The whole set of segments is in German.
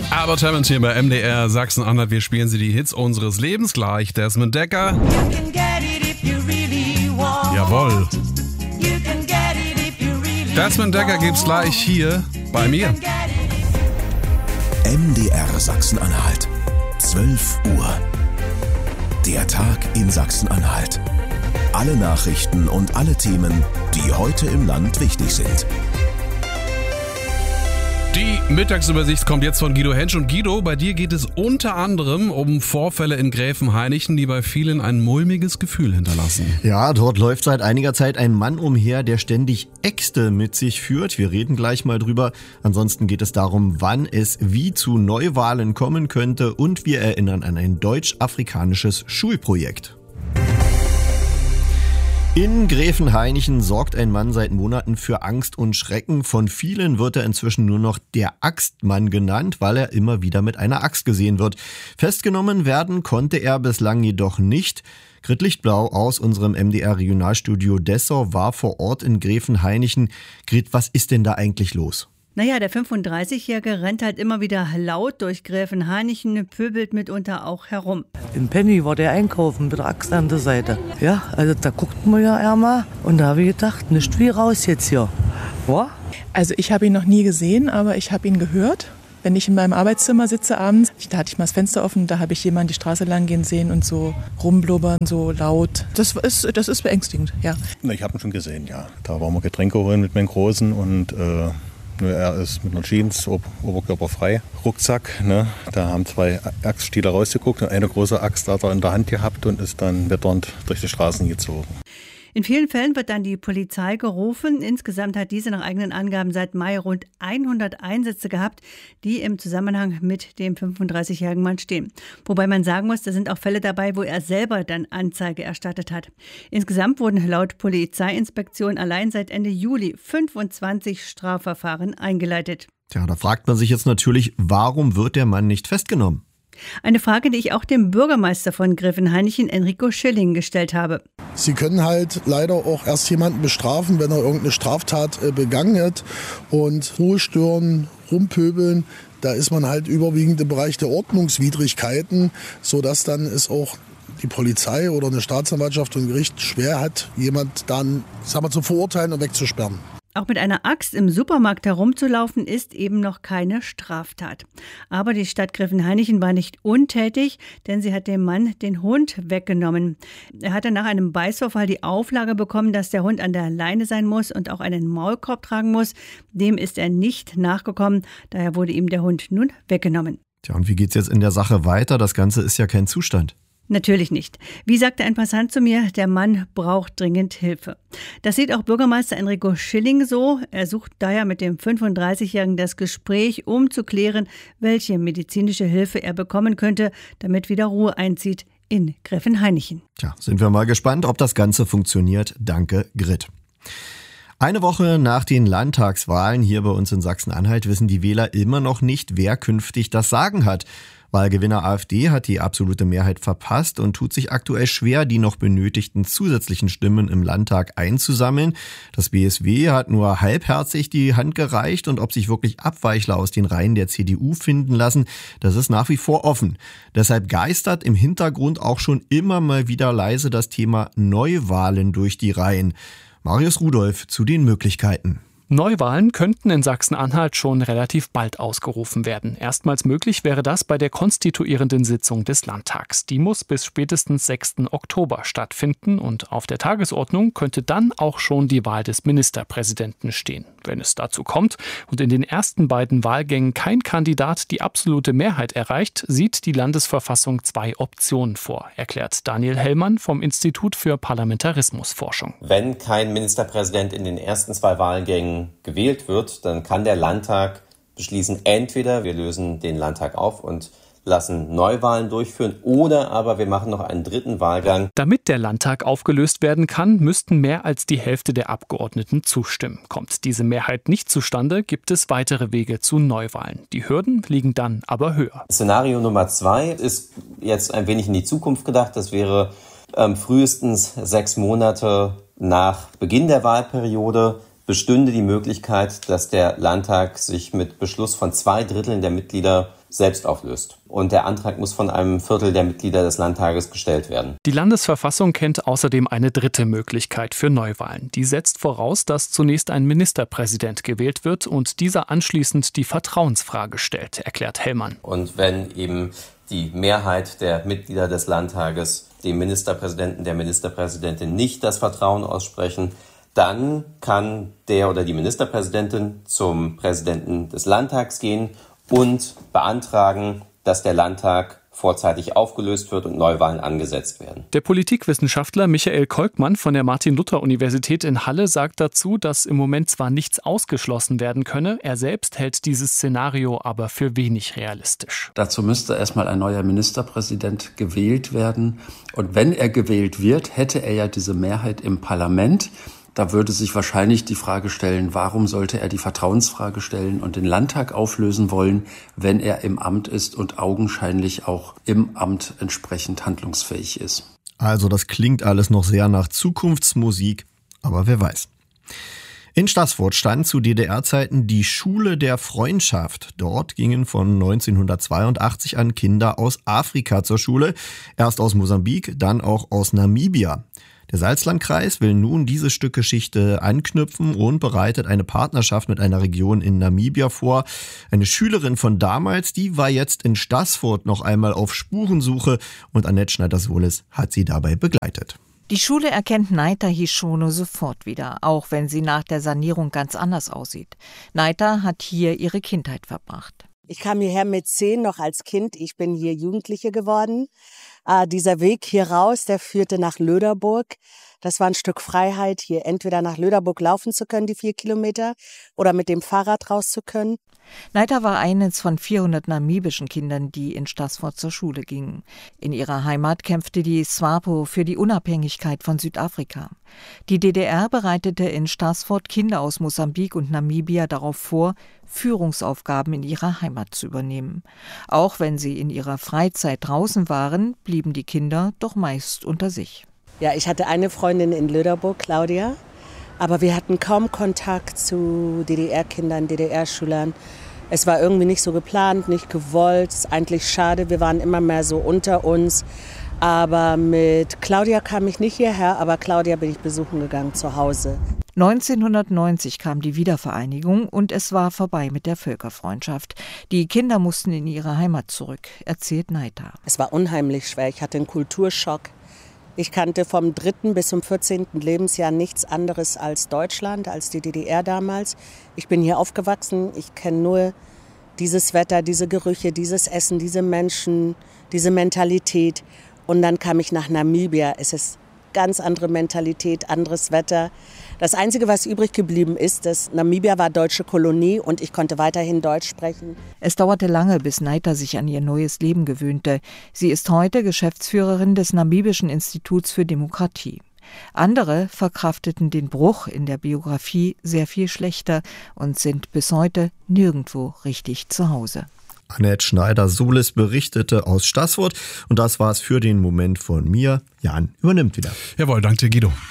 Albert Hammond hier bei MDR Sachsen-Anhalt. Wir spielen Sie die Hits unseres Lebens gleich. Desmond Dekker. Jawohl. Desmond Dekker gibt's gleich hier bei mir. MDR Sachsen-Anhalt. 12 Uhr. Der Tag in Sachsen-Anhalt. Alle Nachrichten und alle Themen, die heute im Land wichtig sind. Die Mittagsübersicht kommt jetzt von Guido Hensch. Und Guido, bei dir geht es unter anderem um Vorfälle in Gräfenhainichen, die bei vielen ein mulmiges Gefühl hinterlassen. Ja, dort läuft seit einiger Zeit ein Mann umher, der ständig Äxte mit sich führt. Wir reden gleich mal drüber. Ansonsten geht es darum, wann es wie zu Neuwahlen kommen könnte. Und wir erinnern an ein deutsch-afrikanisches Schulprojekt. In Gräfenhainichen sorgt ein Mann seit Monaten für Angst und Schrecken. Von vielen wird er inzwischen nur noch der Axtmann genannt, weil er immer wieder mit einer Axt gesehen wird. Festgenommen werden konnte er bislang jedoch nicht. Grit Lichtblau aus unserem MDR-Regionalstudio Dessau war vor Ort in Gräfenhainichen. Grit, was ist denn da eigentlich los? Naja, der 35-Jährige rennt halt immer wieder laut durch Gräfenhainichen, pöbelt mitunter auch herum. In Penny war der einkaufen mit der Axt an der Seite. Ja, also da guckten wir ja einmal und da habe ich gedacht, nicht wie raus jetzt hier. Wa? Also ich habe ihn noch nie gesehen, aber ich habe ihn gehört. Wenn ich in meinem Arbeitszimmer sitze abends, da hatte ich mal das Fenster offen, da habe ich jemanden die Straße lang gehen sehen und so rumblubbern, so laut. Das ist beängstigend, ja. Ich habe ihn schon gesehen, ja. Da waren wir Getränke holen mit meinem Großen und er ist mit einer Jeans, oberkörperfrei, Rucksack. Ne? Da haben 2 Axtstiele rausgeguckt und eine große Axt hat er in der Hand gehabt und ist dann witternd durch die Straßen gezogen. In vielen Fällen wird dann die Polizei gerufen. Insgesamt hat diese nach eigenen Angaben seit Mai rund 100 Einsätze gehabt, die im Zusammenhang mit dem 35-jährigen Mann stehen. Wobei man sagen muss, da sind auch Fälle dabei, wo er selber dann Anzeige erstattet hat. Insgesamt wurden laut Polizeiinspektion allein seit Ende Juli 25 Strafverfahren eingeleitet. Tja, da fragt man sich jetzt natürlich, warum wird der Mann nicht festgenommen? Eine Frage, die ich auch dem Bürgermeister von Gräfenhainichen, Enrico Schilling, gestellt habe. Sie können halt leider auch erst jemanden bestrafen, wenn er irgendeine Straftat begangen hat. Und Ruhe stören, rumpöbeln, da ist man halt überwiegend im Bereich der Ordnungswidrigkeiten, sodass dann es auch die Polizei oder eine Staatsanwaltschaft und ein Gericht schwer hat, jemand dann, zu verurteilen und wegzusperren. Auch mit einer Axt im Supermarkt herumzulaufen, ist eben noch keine Straftat. Aber die Stadt Gräfenhainichen war nicht untätig, denn sie hat dem Mann den Hund weggenommen. Er hatte nach einem Beißvorfall die Auflage bekommen, dass der Hund an der Leine sein muss und auch einen Maulkorb tragen muss. Dem ist er nicht nachgekommen, daher wurde ihm der Hund nun weggenommen. Tja, und wie geht's jetzt in der Sache weiter? Das Ganze ist ja kein Zustand. Natürlich nicht. Wie sagte ein Passant zu mir, der Mann braucht dringend Hilfe. Das sieht auch Bürgermeister Enrico Schilling so. Er sucht daher mit dem 35-Jährigen das Gespräch, um zu klären, welche medizinische Hilfe er bekommen könnte, damit wieder Ruhe einzieht in Gräfenhainichen. Tja, sind wir mal gespannt, ob das Ganze funktioniert. Danke, Grit. Eine Woche nach den Landtagswahlen hier bei uns in Sachsen-Anhalt wissen die Wähler immer noch nicht, wer künftig das Sagen hat. Wahlgewinner AfD hat die absolute Mehrheit verpasst und tut sich aktuell schwer, die noch benötigten zusätzlichen Stimmen im Landtag einzusammeln. Das BSW hat nur halbherzig die Hand gereicht und ob sich wirklich Abweichler aus den Reihen der CDU finden lassen, das ist nach wie vor offen. Deshalb geistert im Hintergrund auch schon immer mal wieder leise das Thema Neuwahlen durch die Reihen. Marius Rudolph zu den Möglichkeiten. Neuwahlen könnten in Sachsen-Anhalt schon relativ bald ausgerufen werden. Erstmals möglich wäre das bei der konstituierenden Sitzung des Landtags. Die muss bis spätestens 6. Oktober stattfinden und auf der Tagesordnung könnte dann auch schon die Wahl des Ministerpräsidenten stehen. Wenn es dazu kommt und in den ersten beiden Wahlgängen kein Kandidat die absolute Mehrheit erreicht, sieht die Landesverfassung 2 Optionen vor, erklärt Daniel Hellmann vom Institut für Parlamentarismusforschung. Wenn kein Ministerpräsident in den ersten 2 Wahlgängen gewählt wird, dann kann der Landtag beschließen, entweder wir lösen den Landtag auf und lassen Neuwahlen durchführen oder aber wir machen noch einen dritten Wahlgang. Damit der Landtag aufgelöst werden kann, müssten mehr als die Hälfte der Abgeordneten zustimmen. Kommt diese Mehrheit nicht zustande, gibt es weitere Wege zu Neuwahlen. Die Hürden liegen dann aber höher. Szenario Nummer 2 ist jetzt ein wenig in die Zukunft gedacht. Das wäre frühestens 6 Monate nach Beginn der Wahlperiode bestünde die Möglichkeit, dass der Landtag sich mit Beschluss von 2/3 der Mitglieder selbst auflöst. Und der Antrag muss von einem Viertel der Mitglieder des Landtages gestellt werden. Die Landesverfassung kennt außerdem eine dritte Möglichkeit für Neuwahlen. Die setzt voraus, dass zunächst ein Ministerpräsident gewählt wird und dieser anschließend die Vertrauensfrage stellt, erklärt Hellmann. Und wenn eben die Mehrheit der Mitglieder des Landtages dem Ministerpräsidenten, der Ministerpräsidentin nicht das Vertrauen aussprechen, dann kann der oder die Ministerpräsidentin zum Präsidenten des Landtags gehen und beantragen, dass der Landtag vorzeitig aufgelöst wird und Neuwahlen angesetzt werden. Der Politikwissenschaftler Michael Kolkmann von der Martin-Luther-Universität in Halle sagt dazu, dass im Moment zwar nichts ausgeschlossen werden könne, er selbst hält dieses Szenario aber für wenig realistisch. Dazu müsste erstmal ein neuer Ministerpräsident gewählt werden. Und wenn er gewählt wird, hätte er ja diese Mehrheit im Parlament. Da würde sich wahrscheinlich die Frage stellen, warum sollte er die Vertrauensfrage stellen und den Landtag auflösen wollen, wenn er im Amt ist und augenscheinlich auch im Amt entsprechend handlungsfähig ist. Also das klingt alles noch sehr nach Zukunftsmusik, aber wer weiß. In Staßfurt stand zu DDR-Zeiten die Schule der Freundschaft. Dort gingen von 1982 an Kinder aus Afrika zur Schule, erst aus Mosambik, dann auch aus Namibia. Der Salzlandkreis will nun diese Stück Geschichte anknüpfen und bereitet eine Partnerschaft mit einer Region in Namibia vor. Eine Schülerin von damals, die war jetzt in Staßfurt noch einmal auf Spurensuche und Annette Schneider-Solis hat sie dabei begleitet. Die Schule erkennt Naita Hishono sofort wieder, auch wenn sie nach der Sanierung ganz anders aussieht. Naita hat hier ihre Kindheit verbracht. Ich kam hierher mit 10 noch als Kind. Ich bin hier Jugendliche geworden. Dieser Weg hier raus, der führte nach Löderburg. Das war ein Stück Freiheit, hier entweder nach Löderburg laufen zu können, die 4 Kilometer, oder mit dem Fahrrad raus zu können. Naita war eines von 400 namibischen Kindern, die in Staßfurt zur Schule gingen. In ihrer Heimat kämpfte die SWAPO für die Unabhängigkeit von Südafrika. Die DDR bereitete in Staßfurt Kinder aus Mosambik und Namibia darauf vor, Führungsaufgaben in ihrer Heimat zu übernehmen. Auch wenn sie in ihrer Freizeit draußen waren, blieben die Kinder doch meist unter sich. Ja, ich hatte eine Freundin in Löderburg, Claudia, aber wir hatten kaum Kontakt zu DDR-Kindern, DDR-Schülern. Es war irgendwie nicht so geplant, nicht gewollt, ist eigentlich schade, wir waren immer mehr so unter uns. Aber mit Claudia kam ich nicht hierher, aber Claudia bin ich besuchen gegangen zu Hause. 1990 kam die Wiedervereinigung und es war vorbei mit der Völkerfreundschaft. Die Kinder mussten in ihre Heimat zurück, erzählt Naita. Es war unheimlich schwer, ich hatte einen Kulturschock. Ich kannte vom 3. bis zum 14. Lebensjahr nichts anderes als Deutschland, als die DDR damals. Ich bin hier aufgewachsen, ich kenne nur dieses Wetter, diese Gerüche, dieses Essen, diese Menschen, diese Mentalität. Und dann kam ich nach Namibia. Es ist ganz andere Mentalität, anderes Wetter. Das Einzige, was übrig geblieben ist, dass Namibia war deutsche Kolonie und ich konnte weiterhin Deutsch sprechen. Es dauerte lange, bis Naita sich an ihr neues Leben gewöhnte. Sie ist heute Geschäftsführerin des Namibischen Instituts für Demokratie. Andere verkrafteten den Bruch in der Biografie sehr viel schlechter und sind bis heute nirgendwo richtig zu Hause. Annette Schneider-Solis berichtete aus Staßfurt und das war's für den Moment von mir. Jan übernimmt wieder. Jawohl, danke dir, Guido.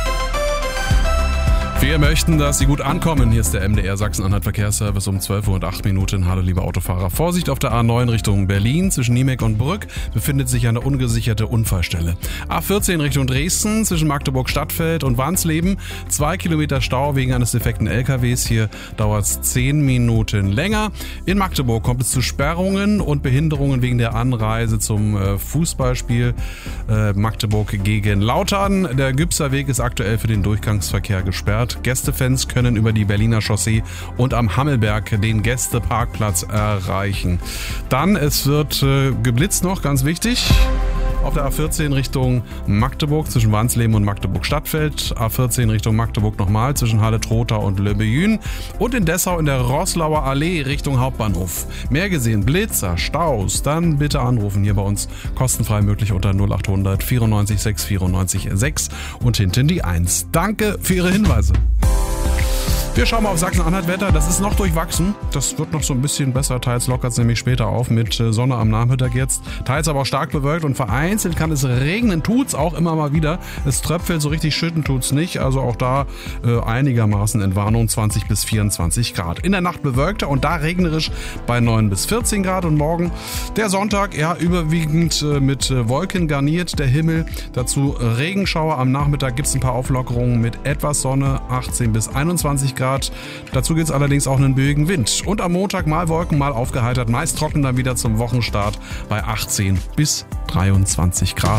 Wir möchten, dass Sie gut ankommen. Hier ist der MDR Sachsen-Anhalt Verkehrsservice um 12:08 Hallo, liebe Autofahrer. Vorsicht auf der A9 Richtung Berlin. Zwischen Niemek und Brück befindet sich eine ungesicherte Unfallstelle. A14 Richtung Dresden zwischen Magdeburg-Stadtfeld und Wansleben. 2 Kilometer Stau wegen eines defekten LKWs. Hier dauert es 10 Minuten länger. In Magdeburg kommt es zu Sperrungen und Behinderungen wegen der Anreise zum Fußballspiel Magdeburg gegen Lautern. Der Gübser Weg ist aktuell für den Durchgangsverkehr gesperrt. Gästefans können über die Berliner Chaussee und am Hammelberg den Gästeparkplatz erreichen. Dann, es wird geblitzt noch, ganz wichtig. Auf der A14 Richtung Magdeburg zwischen Wansleben und Magdeburg-Stadtfeld. A14 Richtung Magdeburg nochmal zwischen Halle-Trotha und Le Beyün. Und in Dessau in der Rosslauer Allee Richtung Hauptbahnhof. Mehr gesehen, Blitzer, Staus, dann bitte anrufen hier bei uns. Kostenfrei möglich unter 0800 94 6 94 6 und hinten die 1. Danke für Ihre Hinweise. Wir schauen mal auf Sachsen-Anhalt-Wetter. Das ist noch durchwachsen. Das wird noch so ein bisschen besser. Teils lockert es nämlich später auf mit Sonne am Nachmittag jetzt. Teils aber auch stark bewölkt und vereinzelt kann es regnen. Tut's auch immer mal wieder. Es tröpfelt, so richtig schütten tut's nicht. Also auch da einigermaßen Entwarnung, 20 bis 24 Grad. In der Nacht bewölkter und da regnerisch bei 9 bis 14 Grad. Und morgen der Sonntag, ja, überwiegend mit Wolken garniert der Himmel. Dazu Regenschauer. Am Nachmittag gibt's ein paar Auflockerungen mit etwas Sonne, 18 bis 21 Grad. Dazu gibt es allerdings auch einen böigen Wind. Und am Montag mal Wolken, mal aufgeheitert, meist trocken dann wieder zum Wochenstart bei 18 bis 23 Grad.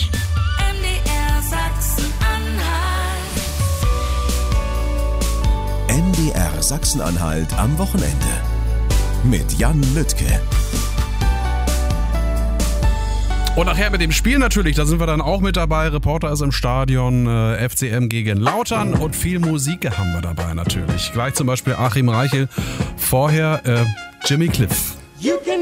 MDR Sachsen-Anhalt am Wochenende mit Jan Lüttke. Und nachher mit dem Spiel natürlich, da sind wir dann auch mit dabei. Reporter ist im Stadion, FCM gegen Lautern und viel Musik haben wir dabei natürlich. Gleich zum Beispiel Achim Reichel, vorher Jimmy Cliff. You can